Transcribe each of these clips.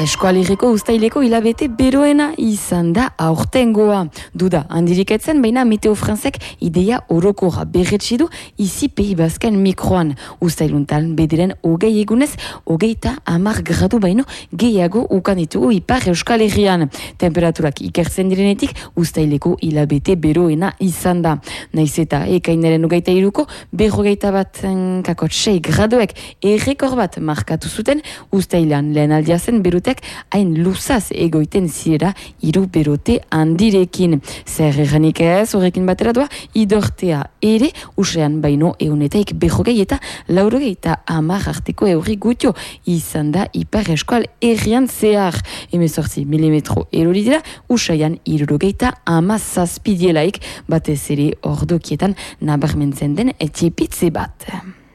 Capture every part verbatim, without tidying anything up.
Eskualerriko uztaileko hilabete beroena izan da aurtengoa. Duda, handiriketzen, baina Meteo Francek ideia orokorra berretsi du izi Pays Basken mikroan. Uztailuntan bederen hogei egunez, hogei eta hamar gradu baino gehiago ukan ditugu ipar Euskal Herrian. Temperaturak ikertzen direnetik uztaileko hilabete beroena izan da. Naiz eta ekainaren hogeita hiruko berrogeita bat kakot sei graduek errekor bat markatu zuten uztailan lehen aldia zen berote hain luzaz egoiten zirera hiru berote handirekin. Zer erranik ez, horrekin batera doa, idortea ere, usean baino eunetaik berrogei eta laurogei eta hamar arteko eurri gutio izan da ipar eskual herrian zehar. Hemezortzi milimetro erori dira, usaian hirurogei eta hamar zazpidielaik batez ere ordokietan nabarmentzen den etxepitze bat.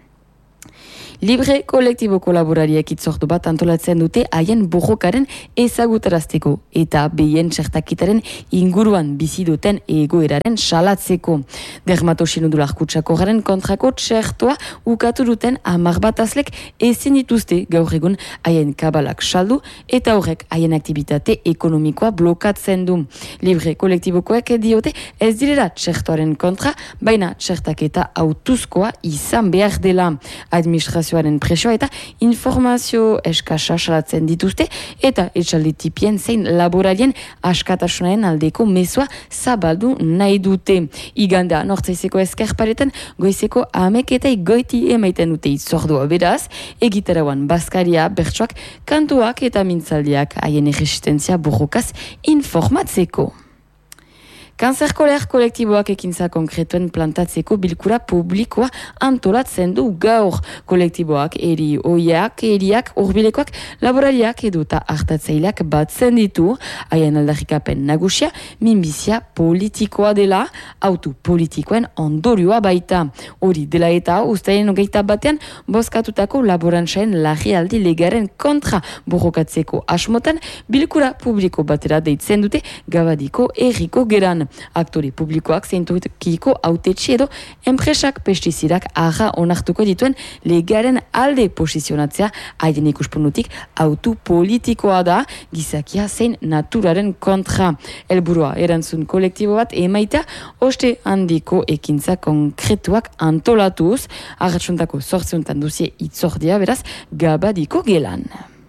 Libre kolektibo kolaborariak itzordu bat antolatzen dute haien borrokaren ezagutarazteko eta behien txertakitaren inguruan bizi duten egoeraren salatzeko. Dermatosinudula kutsako garen kontrako txertoa ukatu duten hamar bat azlek ezin dituzte gaur egun haien kabalak saldu eta horrek haien aktibitate ekonomikoa blokatzen du. Libre kolektibokoek diote ez direla txertoaren kontra, baina txertaketa autuzkoa izan behar dela. Administrazio presioa eta informazio eskasa salatzen dituzte eta etxaldi tipien zein laborarien askatasunaren aldeko mezua zabaldu nahi dute. Igandea nortzaizeko eskerparetan goizeko ameketai goiti emaiten dute itzordua beraz, egitarauan bazkaria, bertsoak, kantuak eta mintzaldiak haien erresistentzia borrokaz informatzeko. Kanzerkoler kolektiboak ekintza konkretuen plantatzeko bilkura publikoa antolatzen du gaur. Kolektiboak eri oiak, eriak, urbilekoak, laborariak eduta hartatzaileak batzen ditu, haien aldarrikapen nagusia, minbizia politikoa dela, autu politikoen ondorioa baita. Hori dela eta uztaien hogeita batean, bozkatutako laborantzaen larrialdi legaren kontra borrokatzeko asmotan, bilkura publiko batera deitzen dute gabadiko erriko geran. Aktore publikoak zeintukiko autetxe edo enpresak pestizidak arra onartuko dituen legaren alde posizionatzea haien ikuspunutik autu politikoa da gizakia zein naturaren kontra. Helburua erantzun kolektibo bat emaita oste handiko ekintza konkretuak antolatuz, arratsuntako zortzeuntan duzie itzordia beraz gabadiko gelan.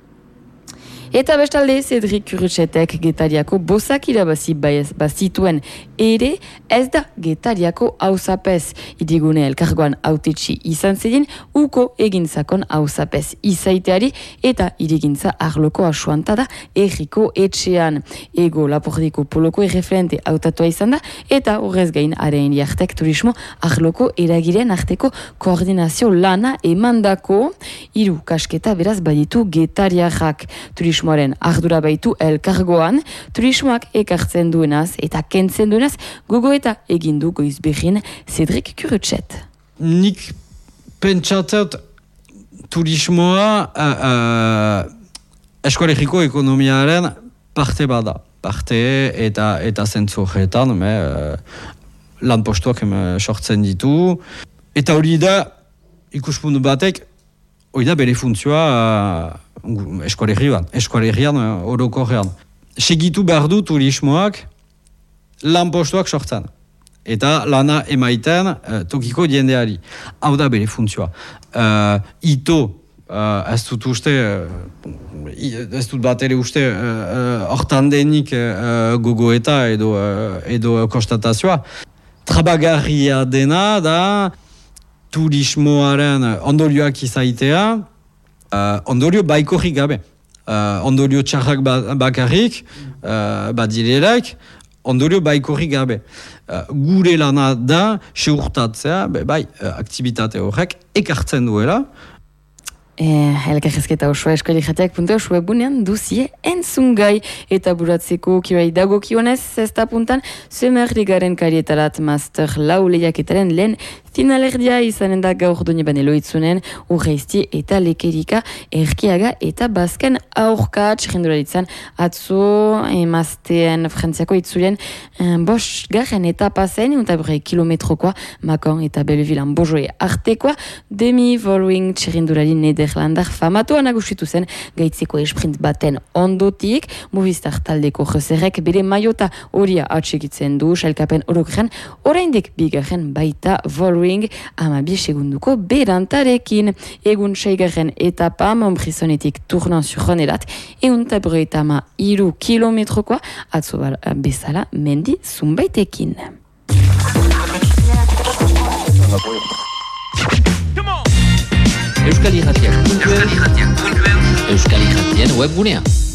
Eta bestalde, Cedric Kurutsetek Getariako bozak irabazi bazituen ere ez da Getariako hauzapez. Idigune elkargoan autetxi izan zedin, uko egintzakon hauzapez izaiteari eta irigintza arloko asuanta da erriko etxean. Ego Lapordiko poloko erreferente hautatua izan da eta horrez gain haren jartek turismo arloko eragiren arteko koordinazio lana emandako hiru kasketa beraz baditu Getariarrak. Turismo Turismoaren ardura baitu elkargoan, turismoak ekartzen duenaz eta kentzen duenaz gogo eta egindu goizberin Cedric Kurutset. Nik pentsatzat turismoa uh, uh, eskualerriko ekonomiaren parte bada. Parte eta eta zentzu horretan, uh, lan postuak uh, sortzen ditu. Eta hori da ikuspuntu batek, hori da bere funtzioa uh, eskualerrian, eskualerrian orokorrean. Segitu behar du turismoak lan postuak sortzen. Eta lana emaiten uh, tokiko jendeari. Hau da bere funtzioa. Uh, ito, uh, ez dut uste, uh, ez dut bat ere uste, hortan uh, uh, denik uh, gogoeta edo, uh, edo konstatazioa. Trabagarria dena da turismoaren ondorioak izaitea, Uh, ondorio baikorrik gabe. Uh, ondorio txarrak bakarrik, uh, badirelak, ondorio baikorrik gabe. Uh, gure lana da, seurtatzea, be, bai, uh, aktibitate horrek ekartzen duela. Eh, Elkarrezketa osoa eskualerratiak puntu osu egunean duzie entzungai eta buratzeko kirai dago kionez, zesta puntan, zemerligaren karietarat master lau lehiaketaren lehen Finalerdia izanen da gaur doni bane loitzunen, urreizti eta lekerika, erkiaga eta bazken aurka txirrendularitzan atzo emaztean frantziako itzulen bos garen etapa zen, unta bere kilometrokoa Macon eta Bellevillan bojoe artekoa, demi following txirrendulari nederlandar famatuan nagusitu zen gaitzeko esprint baten ondotik, Movistar taldeko jozerrek bere maiota horia atsekitzen du, sailkapen orokren, oraindik bigarren baita following amabi segunduko berantarekin. Egun seigarren etapa Montbrisonetik Tournan-sur-Ronerat egun tabure eta ama iru kilometrokoa atzo bezala mendi zumbaitekin. Euskal Irratiak puntu eus, Euskal Irratien webgunea.